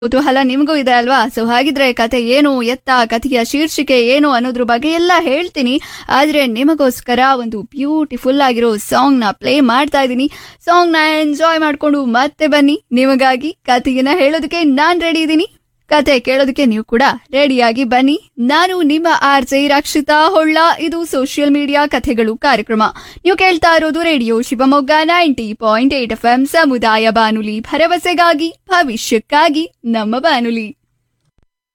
ಕುತೂಹಲ ನಿಮಗೂ ಇದೆ ಅಲ್ವಾ? ಸೊ ಹಾಗಿದ್ರೆ ಕತೆ ಏನು ಎತ್ತ, ಕಥೆಯ ಶೀರ್ಷಿಕೆ ಏನು ಅನ್ನೋದ್ರ ಬಗ್ಗೆ ಎಲ್ಲ ಹೇಳ್ತೀನಿ. ಆದ್ರೆ ನಿಮಗೋಸ್ಕರ ಒಂದು ಬ್ಯೂಟಿಫುಲ್ ಆಗಿರೋ ಸಾಂಗ್ ನ ಪ್ಲೇ ಮಾಡ್ತಾ ಇದ್ದೀನಿ. ಸಾಂಗ್ ನ ಎಂಜಾಯ್ ಮಾಡ್ಕೊಂಡು ಮತ್ತೆ ಬನ್ನಿ. ನಿಮಗಾಗಿ ಕಥೆಯನ್ನ ಹೇಳೋದಕ್ಕೆ ನಾನ್ ರೆಡಿ ಇದ್ದೀನಿ. ಕತೆ ಕೇಳೋದಕ್ಕೆ ನೀವು ಕೂಡ ರೆಡಿಯಾಗಿ ಬನ್ನಿ. ನಾನು ನಿಮ್ಮ ಆರ್ಜೆ ರಕ್ಷಿತಾ ಹೊಳ್ಳ. ಇದು ಸೋಷಿಯಲ್ ಮೀಡಿಯಾ ಕಥೆಗಳು ಕಾರ್ಯಕ್ರಮ. ನೀವು ಕೇಳ್ತಾ ಇರೋದು ರೇಡಿಯೋ ಶಿವಮೊಗ್ಗ 90.8 FM ಸಮುದಾಯ ಬಾನುಲಿ, ಭರವಸೆಗಾಗಿ ಭವಿಷ್ಯಕ್ಕಾಗಿ ನಮ್ಮ ಬಾನುಲಿ.